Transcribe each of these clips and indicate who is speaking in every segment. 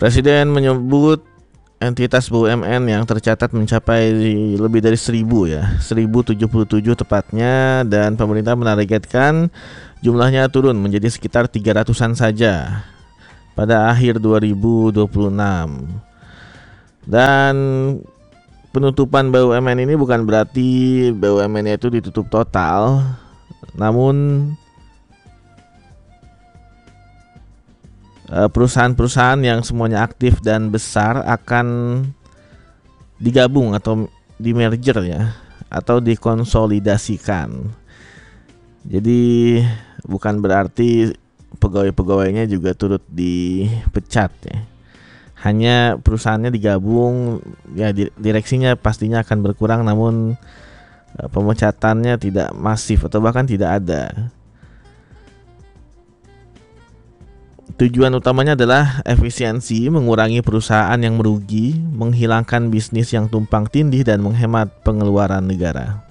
Speaker 1: Presiden menyebut entitas BUMN yang tercatat mencapai lebih dari 1077 tepatnya, dan pemerintah menargetkan jumlahnya turun menjadi sekitar 300-an saja pada akhir 2026. Dan penutupan BUMN ini bukan berarti BUMN itu ditutup total, namun perusahaan-perusahaan yang semuanya aktif dan besar akan digabung atau di merger ya, atau dikonsolidasikan. Jadi bukan berarti pegawai-pegawainya juga turut dipecat ya. Hanya perusahaannya digabung ya, direksinya pastinya akan berkurang, namun pemecatannya tidak masif atau bahkan tidak ada. Tujuan utamanya adalah efisiensi, mengurangi perusahaan yang merugi, menghilangkan bisnis yang tumpang tindih, dan menghemat pengeluaran negara.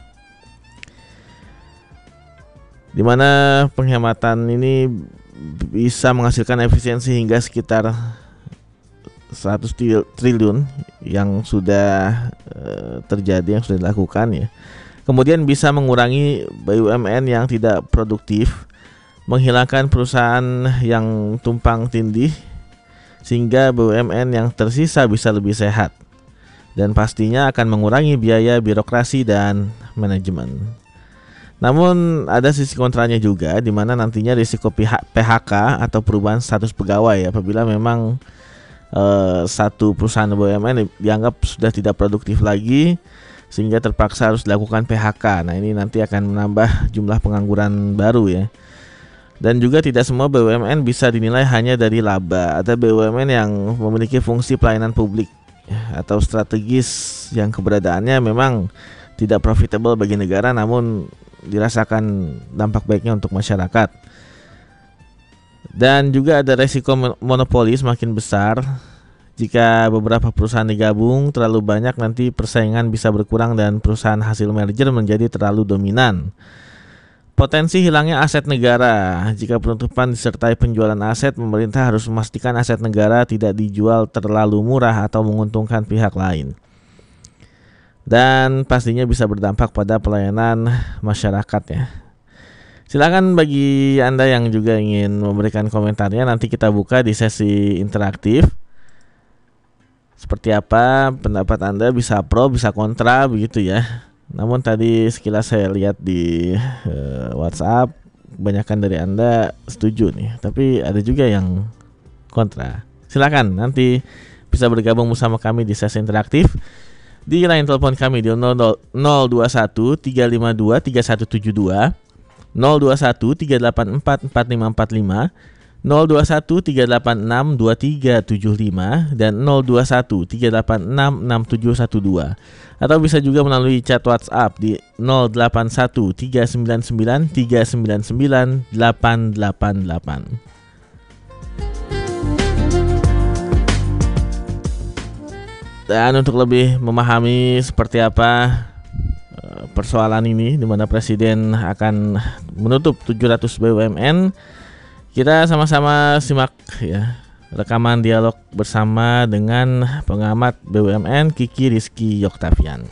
Speaker 1: Di mana penghematan ini bisa menghasilkan efisiensi hingga sekitar 100 triliun yang sudah terjadi, yang sudah dilakukan ya. Kemudian bisa mengurangi BUMN yang tidak produktif, menghilangkan perusahaan yang tumpang tindih, sehingga BUMN yang tersisa bisa lebih sehat, dan pastinya akan mengurangi biaya birokrasi dan manajemen. Namun ada sisi kontranya juga, di mana nantinya risiko PHK atau perubahan status pegawai apabila memang satu perusahaan BUMN dianggap sudah tidak produktif lagi sehingga terpaksa harus dilakukan PHK. Nah, ini nanti akan menambah jumlah pengangguran baru ya. Dan juga tidak semua BUMN bisa dinilai hanya dari laba. Ada BUMN yang memiliki fungsi pelayanan publik atau strategis yang keberadaannya memang tidak profitable bagi negara, namun dirasakan dampak baiknya untuk masyarakat. Dan juga ada resiko monopoli semakin besar. Jika beberapa perusahaan digabung terlalu banyak, nanti persaingan bisa berkurang dan perusahaan hasil merger menjadi terlalu dominan. Potensi hilangnya aset negara. Jika penutupan disertai penjualan aset, pemerintah harus memastikan aset negara tidak dijual terlalu murah atau menguntungkan pihak lain. Dan pastinya bisa berdampak pada pelayanan masyarakat ya. Silakan bagi Anda yang juga ingin memberikan komentarnya, nanti kita buka di sesi interaktif. Seperti apa pendapat Anda, bisa pro, bisa kontra begitu ya. Namun tadi sekilas saya lihat di WhatsApp, kebanyakan dari Anda setuju nih, tapi ada juga yang kontra. Silakan nanti bisa bergabung bersama kami di sesi interaktif di line telepon kami di 021 352 3172, 021 384 4545, 021 386 2375, dan 021 386 6712. Atau bisa juga melalui chat WhatsApp di 081 399 399 888. Dan untuk lebih memahami seperti apa persoalan ini, di mana Presiden akan menutup 700 BUMN, kita sama-sama simak ya rekaman dialog bersama dengan pengamat BUMN Kiki Rizky Yoktavian.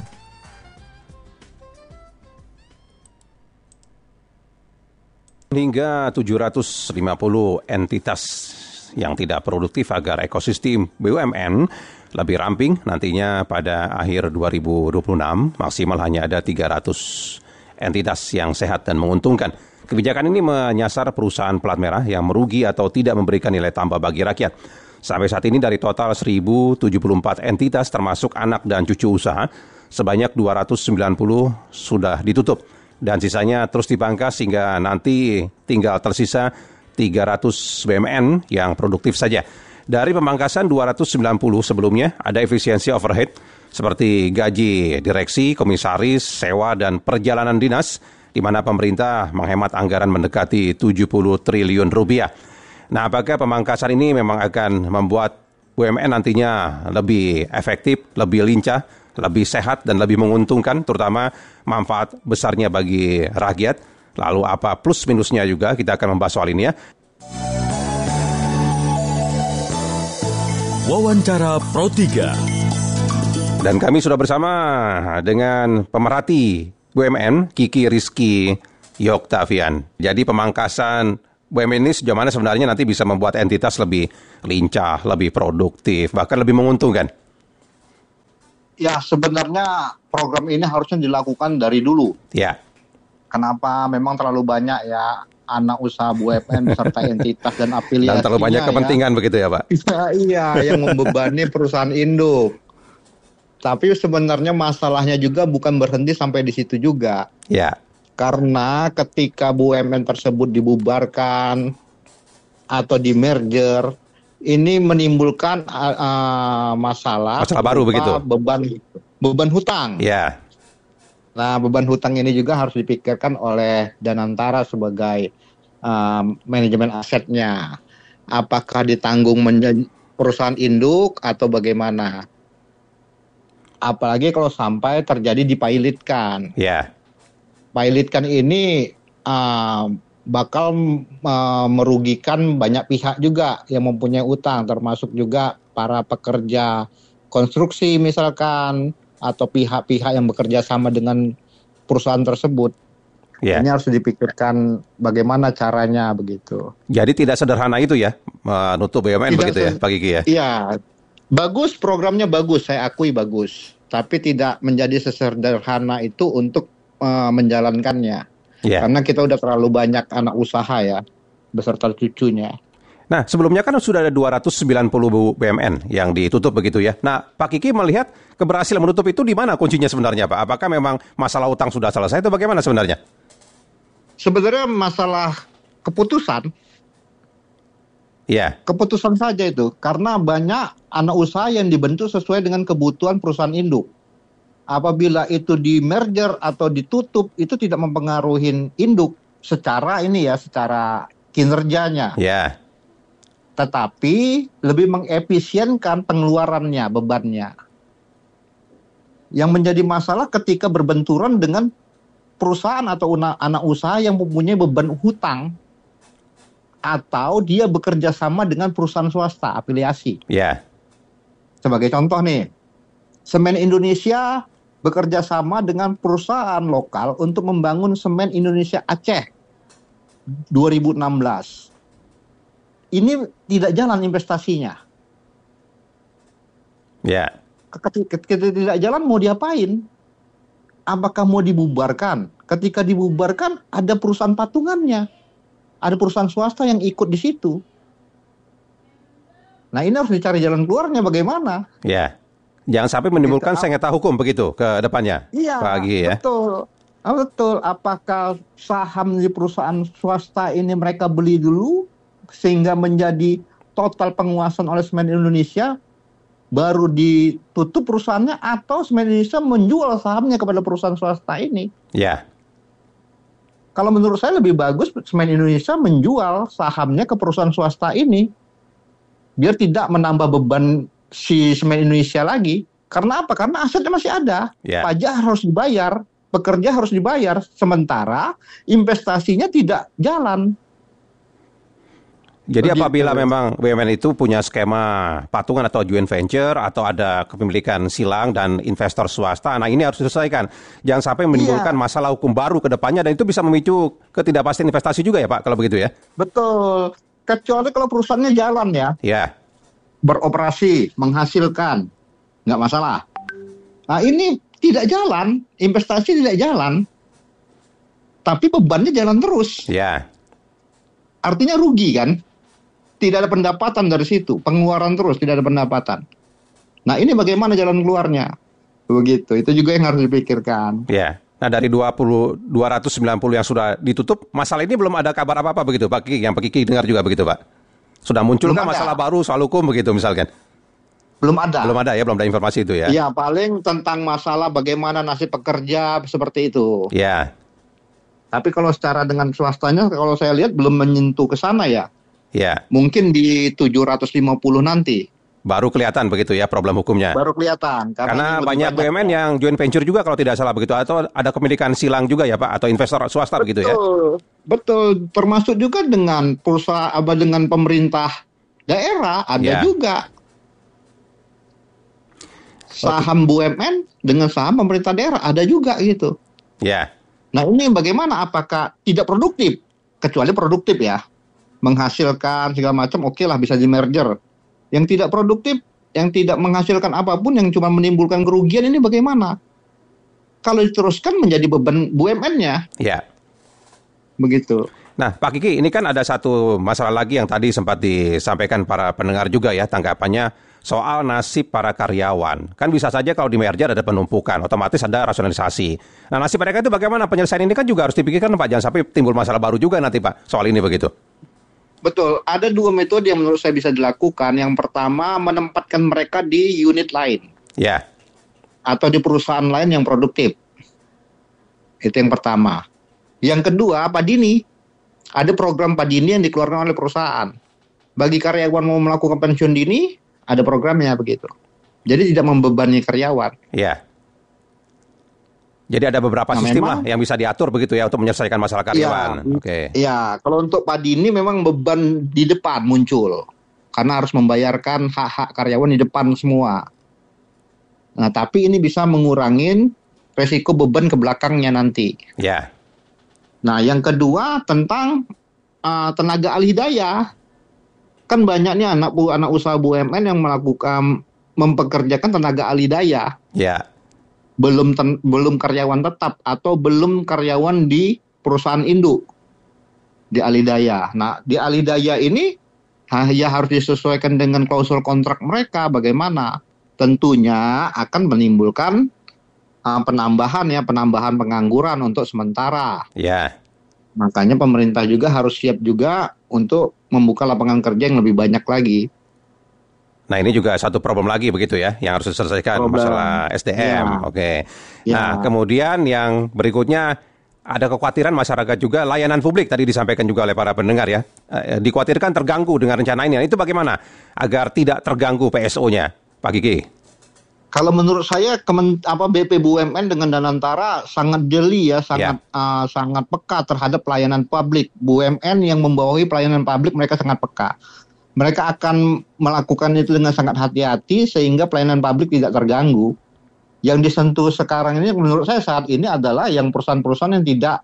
Speaker 2: Hingga 750 entitas yang tidak produktif agar ekosistem BUMN lebih ramping nantinya pada akhir 2026, maksimal hanya ada 300 entitas yang sehat dan menguntungkan. Kebijakan ini menyasar perusahaan plat merah yang merugi atau tidak memberikan nilai tambah bagi rakyat. Sampai saat ini dari total 1074 entitas termasuk anak dan cucu usaha, sebanyak 290 sudah ditutup. Dan sisanya terus dipangkas hingga nanti tinggal tersisa 300 BUMN yang produktif saja. Dari pemangkasan 290 sebelumnya ada efisiensi overhead seperti gaji direksi, komisaris, sewa, dan perjalanan dinas, di mana pemerintah menghemat anggaran mendekati 70 triliun rupiah. Nah, apakah pemangkasan ini memang akan membuat BUMN nantinya lebih efektif, lebih lincah, lebih sehat, dan lebih menguntungkan, terutama manfaat besarnya bagi rakyat? Lalu apa plus minusnya juga, kita akan membahas soal ini ya.
Speaker 3: Wawancara Pro 3.
Speaker 2: Dan kami sudah bersama dengan pemerhati BUMN Kiki Rizky Yoktavian. Jadi pemangkasan BUMN ini sejauh mana sebenarnya nanti bisa membuat entitas lebih lincah, lebih produktif, bahkan lebih menguntungkan?
Speaker 4: Ya, sebenarnya program ini harusnya dilakukan dari dulu.
Speaker 2: Ya.
Speaker 4: Kenapa memang terlalu banyak ya anak usaha BUMN beserta entitas dan afiliasinya.
Speaker 2: Dan terlalu banyak kepentingan begitu ya Pak?
Speaker 4: Iya, yang membebani perusahaan induk. Tapi sebenarnya masalahnya juga bukan berhenti sampai di situ juga.
Speaker 2: Ya.
Speaker 4: Karena ketika BUMN tersebut dibubarkan atau di merger, ini menimbulkan masalah
Speaker 2: baru begitu.
Speaker 4: Beban hutang.
Speaker 2: Ya.
Speaker 4: Nah, beban hutang ini juga harus dipikirkan oleh Danantara sebagai manajemen asetnya. Apakah ditanggung perusahaan induk atau bagaimana? Apalagi kalau sampai terjadi dipilotkan.
Speaker 2: Ya.
Speaker 4: Pilotkan ini bakal merugikan banyak pihak juga yang mempunyai utang, termasuk juga para pekerja konstruksi misalkan, atau pihak-pihak yang bekerja sama dengan perusahaan tersebut.
Speaker 2: Yeah.
Speaker 4: Ini harus dipikirkan bagaimana caranya begitu.
Speaker 2: Jadi tidak sederhana itu ya, menutup BUMN begitu ya, Pak Kiki ya?
Speaker 4: Iya, bagus, programnya bagus, saya akui bagus. Tapi tidak menjadi sesederhana itu untuk menjalankannya. Yeah. Karena kita udah terlalu banyak anak usaha ya, beserta cucunya.
Speaker 2: Nah, sebelumnya kan sudah ada 290 BUMN yang ditutup begitu ya. Nah, Pak Kiki melihat keberhasilan menutup itu di mana kuncinya sebenarnya, Pak? Apakah memang masalah utang sudah selesai atau bagaimana sebenarnya?
Speaker 4: Sebenarnya masalah keputusan.
Speaker 2: Iya.
Speaker 4: Keputusan saja itu. Karena banyak anak usaha yang dibentuk sesuai dengan kebutuhan perusahaan induk. Apabila itu di merger atau ditutup, itu tidak mempengaruhi induk secara secara kinerjanya.
Speaker 2: Iya.
Speaker 4: Tetapi lebih mengefisienkan pengeluarannya, bebannya. Yang menjadi masalah ketika berbenturan dengan perusahaan atau anak usaha yang mempunyai beban hutang, atau dia bekerja sama dengan perusahaan swasta, afiliasi.
Speaker 2: Ya.
Speaker 4: Sebagai contoh nih, Semen Indonesia bekerja sama dengan perusahaan lokal untuk membangun Semen Indonesia Aceh 2016. Ini tidak jalan investasinya.
Speaker 2: Ya.
Speaker 4: Ketika tidak jalan mau diapain? Apakah mau dibubarkan? Ketika dibubarkan ada perusahaan patungannya. Ada perusahaan swasta yang ikut di situ. Nah, ini harus dicari jalan keluarnya bagaimana?
Speaker 2: Ya. Jangan sampai menimbulkan sengketa hukum begitu ke depannya.
Speaker 4: Iya,
Speaker 2: Pak Agi, ya.
Speaker 4: Betul. Apakah saham di perusahaan swasta ini mereka beli dulu sehingga menjadi total penguasaan oleh Semen Indonesia, baru ditutup perusahaannya, atau Semen Indonesia menjual sahamnya kepada perusahaan swasta ini?
Speaker 2: Ya.
Speaker 4: Kalau menurut saya lebih bagus Semen Indonesia menjual sahamnya ke perusahaan swasta ini, biar tidak menambah beban si Semen Indonesia lagi. Karena apa? Karena asetnya masih ada.
Speaker 2: Yeah.
Speaker 4: Pajak harus dibayar, pekerja harus dibayar, sementara investasinya tidak jalan.
Speaker 2: Jadi apabila memang BUMN itu punya skema patungan atau joint venture atau ada kepemilikan silang dan investor swasta, nah ini harus diselesaikan. Jangan sampai menimbulkan masalah hukum baru ke depannya, dan itu bisa memicu ketidakpastian investasi juga ya Pak, kalau begitu ya?
Speaker 4: Betul. Kecuali kalau perusahaannya jalan ya.
Speaker 2: Ya.
Speaker 4: Beroperasi, menghasilkan, nggak masalah. Nah ini tidak jalan, investasi tidak jalan, tapi bebannya jalan terus.
Speaker 2: Ya.
Speaker 4: Artinya rugi kan? Tidak ada pendapatan dari situ, pengeluaran terus, tidak ada pendapatan. Nah ini bagaimana jalan keluarnya? Begitu, itu juga yang harus dipikirkan.
Speaker 2: Ya. Nah dari 290 yang sudah ditutup, masalah ini belum ada kabar apa-apa begitu Pak Kiki, yang Pak Kiki dengar juga begitu Pak? Sudah muncul kan masalah baru soal hukum begitu misalkan?
Speaker 4: Belum ada.
Speaker 2: Belum ada ya, belum ada informasi itu ya?
Speaker 4: Iya, paling tentang masalah bagaimana nasib pekerja seperti itu.
Speaker 2: Ya.
Speaker 4: Tapi kalau secara dengan swastanya, kalau saya lihat belum menyentuh ke sana ya.
Speaker 2: Ya.
Speaker 4: Mungkin di 750 nanti.
Speaker 2: Baru kelihatan begitu ya problem hukumnya.
Speaker 4: Baru kelihatan.
Speaker 2: Karena banyak BUMN yang joint venture juga kalau tidak salah begitu. Atau ada kepemilikan silang juga ya Pak? Atau investor swasta begitu ya?
Speaker 4: Betul. Termasuk juga dengan perusahaan, dengan pemerintah daerah ada juga. saham BUMN dengan saham pemerintah daerah ada juga gitu.
Speaker 2: Ya.
Speaker 4: Nah ini bagaimana? Apakah tidak produktif? Kecuali produktif ya, menghasilkan segala macam, oke lah bisa di merger. Yang tidak produktif, yang tidak menghasilkan apapun, yang cuma menimbulkan kerugian, ini bagaimana? Kalau diteruskan menjadi beban BUMN-nya.
Speaker 2: Ya.
Speaker 4: Begitu.
Speaker 2: Nah, Pak Kiki, ini kan ada satu masalah lagi yang tadi sempat disampaikan para pendengar juga ya, tanggapannya soal nasib para karyawan. Kan bisa saja kalau di merger ada penumpukan, otomatis ada rasionalisasi. Nah, nasib mereka itu bagaimana? Penyelesaian ini kan juga harus dipikirkan, Pak. Jangan sampai timbul masalah baru juga nanti, Pak, soal ini begitu.
Speaker 4: Betul, ada 2 metode yang menurut saya bisa dilakukan. Yang pertama, menempatkan mereka di unit lain.
Speaker 2: Ya.
Speaker 4: Atau di perusahaan lain yang produktif. Itu yang pertama. Yang kedua, Pak Dini. Ada program Pak Dini yang dikeluarkan oleh perusahaan. Bagi karyawan mau melakukan pensiun dini, ada programnya begitu. Jadi tidak membebani karyawan.
Speaker 2: Ya. Jadi ada beberapa sistem lah yang bisa diatur begitu ya untuk menyelesaikan masalah karyawan. Oke.
Speaker 4: Ya, kalau untuk Pak Dini memang beban di depan muncul. Karena harus membayarkan hak-hak karyawan di depan semua. Nah, tapi ini bisa mengurangi resiko beban ke belakangnya nanti.
Speaker 2: Ya.
Speaker 4: Nah, yang kedua tentang tenaga alih daya. Kan banyak nih anak usaha BUMN yang mempekerjakan tenaga alih daya.
Speaker 2: Ya.
Speaker 4: Belum karyawan tetap atau belum karyawan di perusahaan induk di alih daya. Nah, di alih daya ini ya harus disesuaikan dengan klausul kontrak mereka bagaimana. Tentunya akan menimbulkan penambahan pengangguran untuk sementara.
Speaker 2: Ya.
Speaker 4: Makanya pemerintah juga harus siap juga untuk membuka lapangan kerja yang lebih banyak lagi.
Speaker 2: Nah, ini juga satu problem lagi begitu ya, yang harus diselesaikan, masalah SDM. Ya. Oke. Ya. Nah, kemudian yang berikutnya ada kekhawatiran masyarakat juga layanan publik tadi disampaikan juga oleh para pendengar ya. Dikhawatirkan terganggu dengan rencana ini. Itu bagaimana agar tidak terganggu PSO-nya, Pak Kiki?
Speaker 4: Kalau menurut saya BP BUMN dengan Danantara sangat jeli ya, sangat peka terhadap pelayanan publik. BUMN yang membawahi pelayanan publik mereka sangat peka. Mereka akan melakukan itu dengan sangat hati-hati sehingga pelayanan publik tidak terganggu. Yang disentuh sekarang ini menurut saya saat ini adalah yang perusahaan-perusahaan yang tidak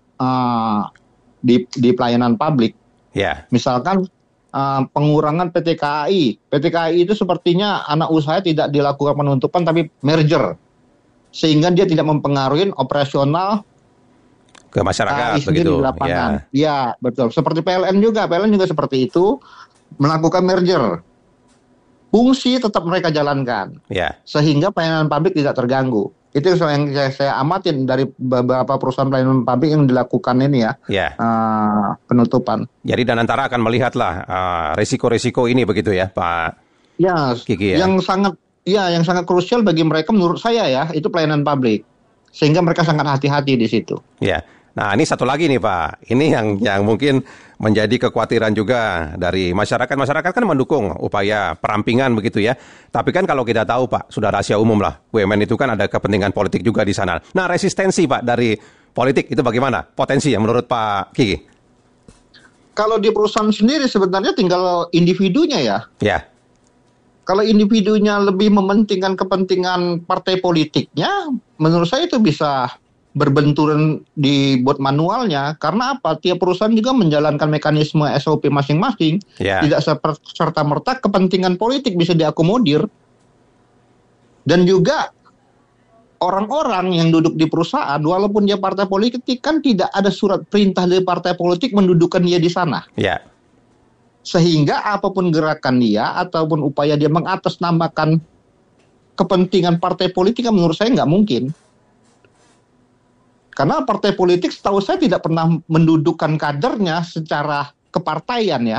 Speaker 4: di pelayanan publik. Yeah. Misalkan pengurangan PT KAI. PT KAI itu sepertinya anak usaha tidak dilakukan penutupan tapi merger. Sehingga dia tidak mempengaruhi operasional
Speaker 2: ke masyarakat begitu.
Speaker 4: Di lapangan. Ya, betul. Seperti PLN juga seperti itu. Melakukan merger, fungsi tetap mereka jalankan, sehingga pelayanan publik tidak terganggu. Itu yang saya amatin dari beberapa perusahaan pelayanan publik yang dilakukan ini penutupan.
Speaker 2: Jadi Danantara akan melihatlah risiko-risiko ini begitu ya, Pak Kiki ya. Yang sangat krusial bagi mereka menurut saya ya itu pelayanan publik, sehingga mereka sangat hati-hati di situ. Ya. Nah, ini satu lagi nih Pak, ini yang mungkin menjadi kekhawatiran juga dari masyarakat. Masyarakat kan mendukung upaya perampingan begitu ya. Tapi kan kalau kita tahu Pak, sudah rahasia umum lah, BUMN itu kan ada kepentingan politik juga di sana. Nah, resistensi Pak dari politik itu bagaimana? Potensi ya menurut Pak Kiki?
Speaker 4: Kalau di perusahaan sendiri sebenarnya tinggal individunya ya.
Speaker 2: Ya.
Speaker 4: Kalau individunya lebih mementingkan kepentingan partai politiknya, menurut saya itu bisa berbenturan di buat manualnya. Karena apa? Tiap perusahaan juga menjalankan mekanisme SOP masing-masing. Tidak serta-merta kepentingan politik bisa diakomodir. Dan juga orang-orang yang duduk di perusahaan, walaupun dia partai politik, kan tidak ada surat perintah dari partai politik mendudukkan dia di sana. Sehingga apapun gerakan dia, ataupun upaya dia mengatasnamakan kepentingan partai politik, menurut saya nggak mungkin. Karena partai politik setahu saya tidak pernah mendudukkan kadernya secara kepartaian ya.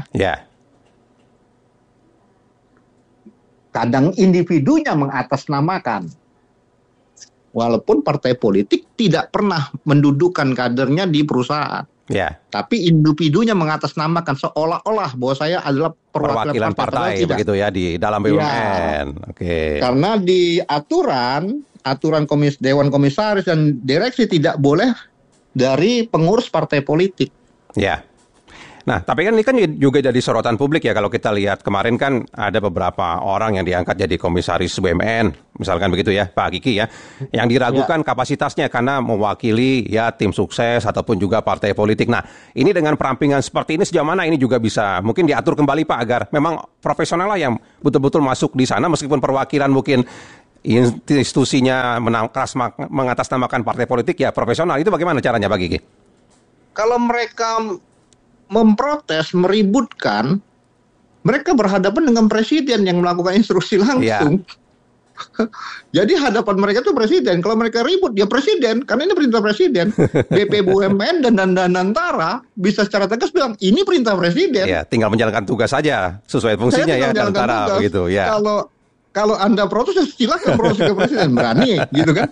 Speaker 4: Kadang individunya mengatasnamakan. Walaupun partai politik tidak pernah mendudukkan kadernya di perusahaan. Tapi individunya mengatasnamakan seolah-olah bahwa saya adalah perwakilan partai
Speaker 2: begitu ya di dalam BUMN.
Speaker 4: Karena di aturan Dewan Komisaris dan direksi tidak boleh dari pengurus partai politik.
Speaker 2: Nah, tapi kan ini kan juga jadi sorotan publik ya kalau kita lihat kemarin kan ada beberapa orang yang diangkat jadi komisaris BUMN, misalkan begitu ya, Pak Kiki ya, yang diragukan kapasitasnya karena mewakili ya tim sukses ataupun juga partai politik. Nah, ini dengan perampingan seperti ini sejauh mana ini juga bisa mungkin diatur kembali Pak agar memang profesional lah yang betul-betul masuk di sana meskipun perwakilan mungkin institusinya mengatasnamakan partai politik ya profesional. Itu bagaimana caranya Pak Kiki?
Speaker 4: Kalau mereka memprotes, meributkan, mereka berhadapan dengan presiden yang melakukan instruksi langsung. Jadi hadapan mereka tuh presiden. Kalau mereka ribut, dia presiden, karena ini perintah presiden. BP BUMN dan Danantara bisa secara tegas bilang ini perintah presiden.
Speaker 2: Ya, tinggal menjalankan tugas saja sesuai fungsinya ya Danantara begitu ya.
Speaker 4: Kalau Anda protes, silakan protes ke presiden, berani, gitu kan?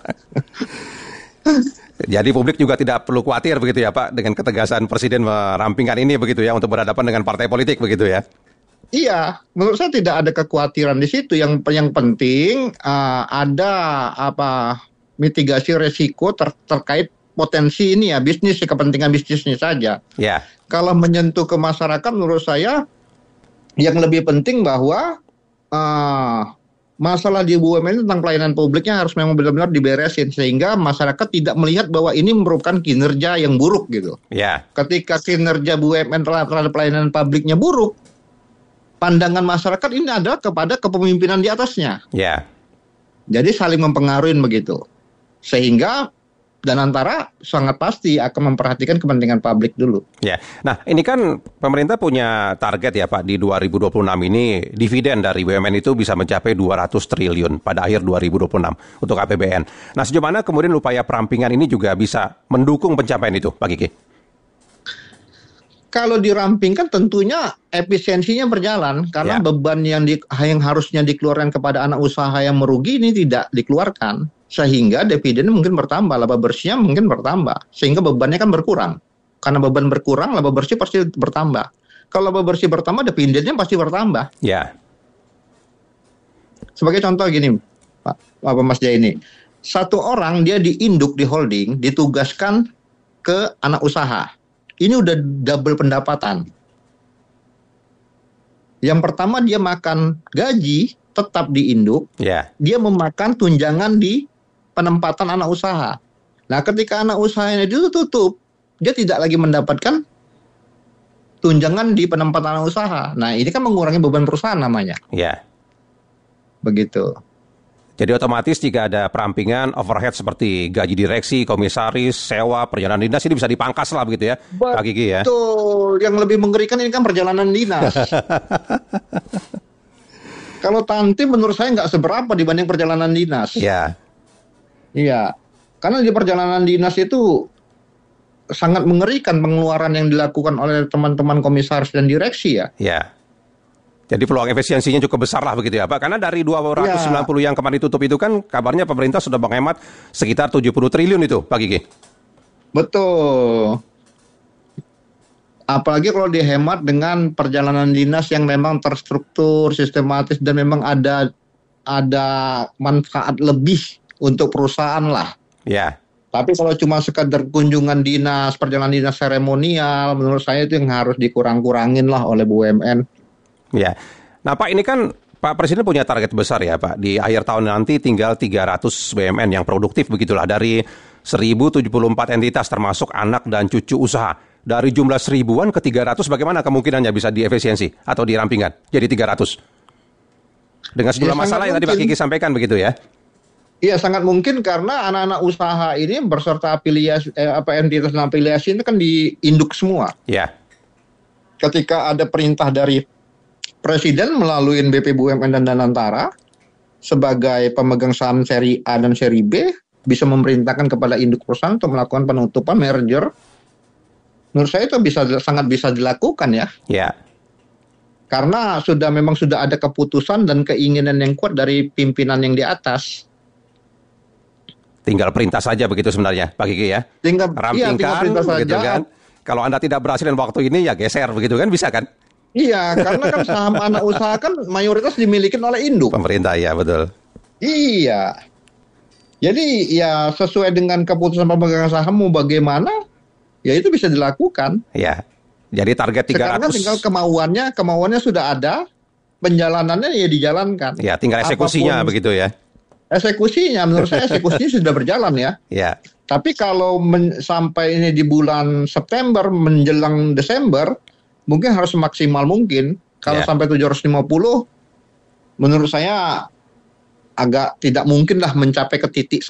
Speaker 2: Jadi publik juga tidak perlu khawatir begitu ya Pak dengan ketegasan Presiden merampingkan ini begitu ya untuk berhadapan dengan partai politik begitu ya.
Speaker 4: Iya, menurut saya tidak ada kekhawatiran di situ. Yang penting ada mitigasi resiko terkait potensi ini ya bisnis, kepentingan bisnisnya saja.
Speaker 2: Ya.
Speaker 4: Kalau menyentuh ke masyarakat menurut saya yang lebih penting bahwa masalah di BUMN tentang pelayanan publiknya harus memang benar-benar diberesin sehingga masyarakat tidak melihat bahwa ini merupakan kinerja yang buruk gitu.
Speaker 2: Ya.
Speaker 4: Ketika kinerja BUMN terhadap pelayanan publiknya buruk, pandangan masyarakat ini adalah kepada kepemimpinan di atasnya.
Speaker 2: Ya.
Speaker 4: Jadi saling mempengaruhi begitu. Sehingga Danantara sangat pasti akan memperhatikan kepentingan publik dulu.
Speaker 2: Ya, nah ini kan pemerintah punya target ya Pak di 2026 ini dividen dari BUMN itu bisa mencapai 200 triliun pada akhir 2026 untuk APBN. Nah sejauh mana kemudian upaya perampingan ini juga bisa mendukung pencapaian itu Pak Kiki?
Speaker 4: Kalau dirampingkan tentunya efisiensinya berjalan karena beban yang harusnya dikeluarkan kepada anak usaha yang merugi ini tidak dikeluarkan. Sehingga dividen mungkin bertambah, laba bersihnya mungkin bertambah. Sehingga bebannya kan berkurang. Karena beban berkurang, laba bersih pasti bertambah. Kalau laba bersih bertambah, dividennya pasti bertambah.
Speaker 2: Ya.
Speaker 4: Sebagai contoh gini, Pak Mas Jaya ini. Satu orang dia diinduk di holding, ditugaskan ke anak usaha. Ini udah double pendapatan. Yang pertama dia makan gaji tetap di induk.
Speaker 2: Ya.
Speaker 4: Dia memakan tunjangan di penempatan anak usaha. Nah, ketika anak usahanya ditutup, dia tidak lagi mendapatkan tunjangan di penempatan anak usaha. Nah, ini kan mengurangi beban perusahaan namanya.
Speaker 2: Ya.
Speaker 4: Begitu.
Speaker 2: Jadi otomatis jika ada perampingan overhead seperti gaji direksi, komisaris, sewa, perjalanan dinas ini bisa dipangkas lah begitu ya, Pak Kiki ya.
Speaker 4: Betul. Yang lebih mengerikan ini kan perjalanan dinas. Kalau Tantim menurut saya nggak seberapa dibanding perjalanan dinas.
Speaker 2: Iya.
Speaker 4: Iya, karena di perjalanan dinas itu sangat mengerikan pengeluaran yang dilakukan oleh teman-teman komisaris dan direksi ya.
Speaker 2: Iya. Jadi peluang efisiensinya cukup besar lah begitu ya Pak. Karena dari 290 yang kemarin tutup itu kan kabarnya pemerintah sudah menghemat sekitar 70 triliun itu Pak Kiki.
Speaker 4: Betul. Apalagi kalau dihemat dengan perjalanan dinas yang memang terstruktur, sistematis dan memang ada manfaat lebih untuk perusahaan lah.
Speaker 2: Ya.
Speaker 4: Tapi kalau cuma sekadar kunjungan dinas, perjalanan dinas seremonial, menurut saya itu yang harus dikurang-kurangin lah oleh BUMN.
Speaker 2: Ya. Nah Pak, ini kan Pak Presiden punya target besar ya Pak. Di akhir tahun nanti tinggal 300 BUMN yang produktif begitulah dari 1074 entitas termasuk anak dan cucu usaha. Dari jumlah 1000-an ke 300 bagaimana kemungkinannya bisa diefisiensi atau dirampingkan jadi 300? Dengan sejumlah masalah yang tadi Pak Kiki sampaikan begitu ya.
Speaker 4: Iya sangat mungkin karena anak-anak usaha ini berserta afiliasi entitas dan afiliasi itu kan diinduk semua.
Speaker 2: Ya.
Speaker 4: Ketika ada perintah dari Presiden melalui BP BUMN dan Danantara sebagai pemegang saham seri A dan seri B bisa memerintahkan kepada induk perusahaan untuk melakukan penutupan merger. Menurut saya itu sangat bisa dilakukan ya.
Speaker 2: Ya.
Speaker 4: Karena memang sudah ada keputusan dan keinginan yang kuat dari pimpinan yang di atas.
Speaker 2: Tinggal perintah saja begitu sebenarnya, Pak Kiki ya.
Speaker 4: Tinggal
Speaker 2: perintah begitu
Speaker 4: saja.
Speaker 2: Kan. Kalau Anda tidak berhasil dalam waktu ini ya geser begitu kan, bisa kan?
Speaker 4: Iya, karena kan saham anak usaha kan mayoritas dimiliki oleh induk.
Speaker 2: Pemerintah ya, betul.
Speaker 4: Iya. Jadi ya sesuai dengan keputusan pemegang saham mau bagaimana, ya itu bisa dilakukan.
Speaker 2: Iya. Jadi target 300.
Speaker 4: Sekarang kan tinggal kemauannya sudah ada, penjalanannya ya dijalankan.
Speaker 2: Ya, tinggal eksekusinya begitu ya.
Speaker 4: Eksekusinya, menurut saya eksekusinya sudah berjalan ya.
Speaker 2: Ya.
Speaker 4: Tapi kalau sampai ini di bulan September menjelang Desember, mungkin harus semaksimal mungkin. Kalau sampai 750, menurut saya agak tidak mungkin lah mencapai ke titik